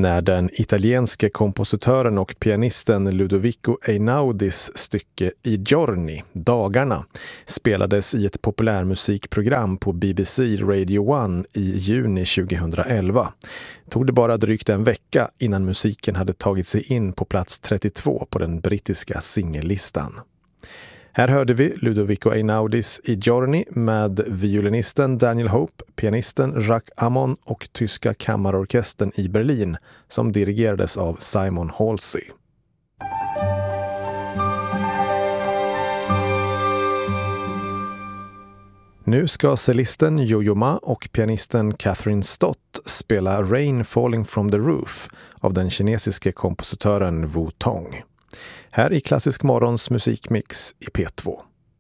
när den italienske kompositören och pianisten Ludovico Einaudis stycke I giorni, dagarna, spelades i ett populärmusikprogram på BBC Radio 1 i juni 2011. Tog det bara drygt en vecka innan musiken hade tagit sig in på plats 32 på den brittiska singellistan. Här hörde vi Ludovico Einaudis I giorni med violinisten Daniel Hope, pianisten Jacques Amon och tyska kammarorkestern i Berlin som dirigerades av Simon Halsey. Nu ska cellisten Yo-Yo Ma och pianisten Catherine Stott spela Rain Falling from the Roof av den kinesiske kompositören Wu Tong. Här i Klassisk Morgons musikmix i P2.